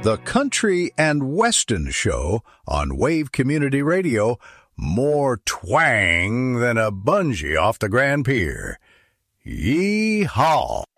The Country and Weston Show on Wave Community Radio. More twang than a bungee off the Grand Pier. Yee-haw.